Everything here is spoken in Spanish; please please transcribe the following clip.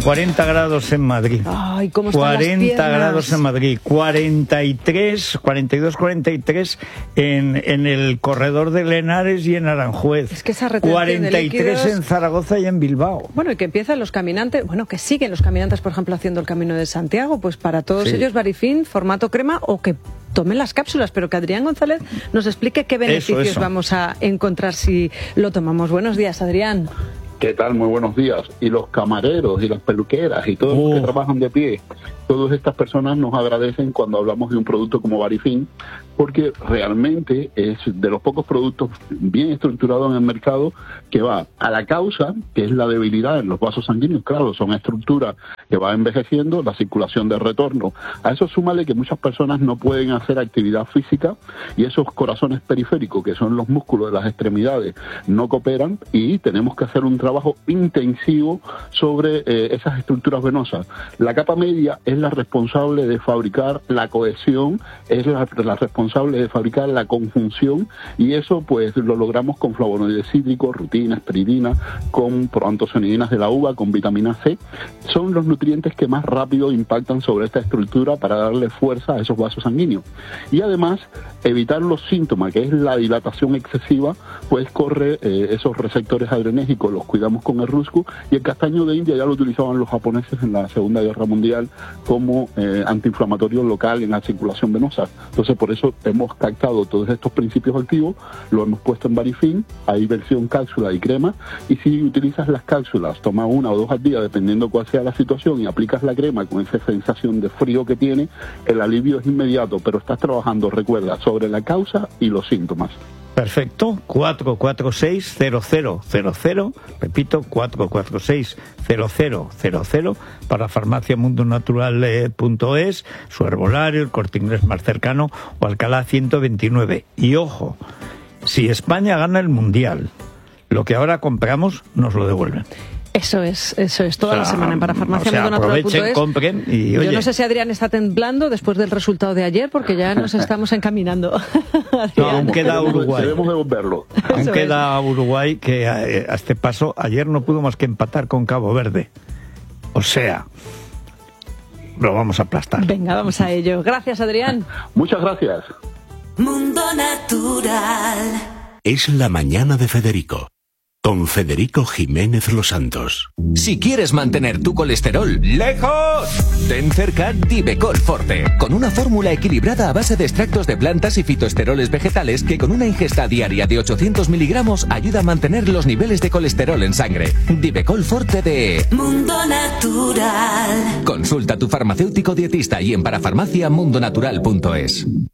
40 grados en Madrid. Ay, ¿cómo están 40 las grados en Madrid, 42, 43 en el corredor de Lenares y en Aranjuez. Es que esa retención 43 de líquidos... en Zaragoza y en Bilbao. Bueno, y que empiezan los caminantes, bueno, que siguen los caminantes, por ejemplo, haciendo el Camino de Santiago, pues para todos ellos Barifin, formato crema, o que tomen las cápsulas, pero que Adrián González nos explique qué beneficios vamos a encontrar si lo tomamos. Buenos días, Adrián. ¿Qué tal? Muy buenos días. Y los camareros y las peluqueras y todos los que trabajan de pie, todas estas personas nos agradecen cuando hablamos de un producto como Barifin, porque realmente es de los pocos productos bien estructurados en el mercado que va a la causa, que es la debilidad en los vasos sanguíneos. Claro, son estructuras que va envejeciendo, la circulación de retorno. A eso súmale que muchas personas no pueden hacer actividad física y esos corazones periféricos, que son los músculos de las extremidades, no cooperan y tenemos que hacer un trabajo intensivo sobre esas estructuras venosas. La capa media es la responsable de fabricar la cohesión, es la responsable de fabricar la conjunción, y eso pues lo logramos con flavonoides cítricos, rutina, esperidina, con proantocianinas de la uva, con vitamina C. Son los nutrientes que más rápido impactan sobre esta estructura para darle fuerza a esos vasos sanguíneos. Y además, evitar los síntomas, que es la dilatación excesiva, pues corre esos receptores adrenérgicos, los cuidamos con el rusco, y el castaño de India ya lo utilizaban los japoneses en la Segunda Guerra Mundial como antiinflamatorio local en la circulación venosa. Entonces, por eso hemos captado todos estos principios activos, lo hemos puesto en Barifin. Hay versión cápsula y crema, y si utilizas las cápsulas, toma 1 o 2 al día, dependiendo cuál sea la situación, y aplicas la crema con esa sensación de frío que tiene, el alivio es inmediato, pero estás trabajando, recuerda, sobre la causa y los síntomas. Perfecto, 446-0000, repito, 446-0000 para farmaciamundonatural.es, su herbolario, el Corte Inglés más cercano o Alcalá 129. Y ojo, si España gana el Mundial, lo que ahora compramos nos lo devuelven. Eso es, toda la semana en parafarmaciamundonatural.es. Aprovechen, compren y oye. Yo no sé si Adrián está temblando después del resultado de ayer, porque ya nos estamos encaminando. No, aún queda Uruguay. Debemos devolverlo. Aún queda Uruguay, que a este paso ayer no pudo más que empatar con Cabo Verde. O sea, lo vamos a aplastar. Venga, vamos a ello. Gracias, Adrián. Muchas gracias. Mundo Natural. Es la mañana de Federico, con Federico Jiménez Los Santos. Si quieres mantener tu colesterol lejos, ten cerca Divecol Forte, con una fórmula equilibrada a base de extractos de plantas y fitoesteroles vegetales que con una ingesta diaria de 800 miligramos ayuda a mantener los niveles de colesterol en sangre. Divecol Forte de Mundo Natural. Consulta a tu farmacéutico dietista y en parafarmaciamundonatural.es.